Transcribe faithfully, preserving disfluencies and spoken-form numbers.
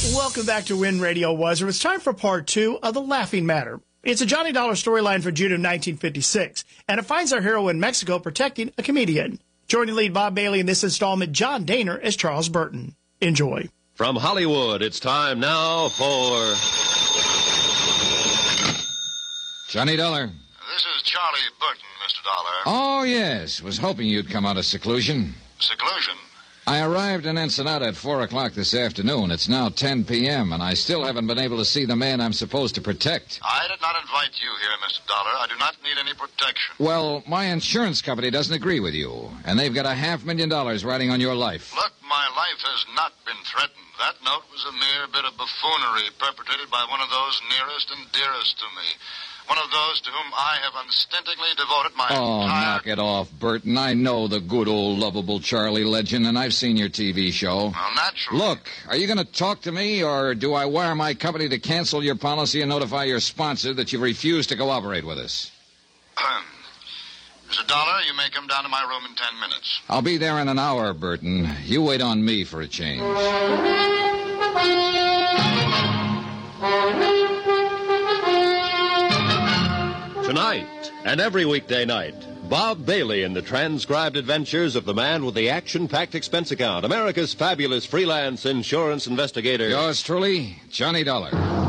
Welcome back to When Radio Was. It's time for part two of The Laughing Matter. It's a Johnny Dollar storyline for June of nineteen fifty-six, and it finds our hero in Mexico protecting a comedian. Joining lead Bob Bailey in this installment, John Dehner as Charles Burton. Enjoy. From Hollywood, it's time now for... Johnny Dollar. This is Charlie Burton, Mister Dollar. Oh, yes. Was hoping you'd come out of seclusion. Seclusion? I arrived in Ensenada at four o'clock this afternoon. It's now ten p.m., and I still haven't been able to see the man I'm supposed to protect. I did not invite you here, Mister Dollar. I do not need any protection. Well, my insurance company doesn't agree with you, and they've got a half million dollars riding on your life. Look, my life has not been threatened. That note was a mere bit of buffoonery perpetrated by one of those nearest and dearest to me. One of those to whom I have unstintingly devoted my oh, entire... knock it off, Burton. I know the good old lovable Charlie legend, and I've seen your T V show. Well, naturally. Look, are you going to talk to me, or do I wire my company to cancel your policy and notify your sponsor that you refuse to cooperate with us? Mister Dollar, you may come down to my room in ten minutes. I'll be there in an hour, Burton. You wait on me for a change. Tonight, and every weekday night, Bob Bailey in the transcribed adventures of the man with the action-packed expense account, America's fabulous freelance insurance investigator. Yours truly, Johnny Dollar.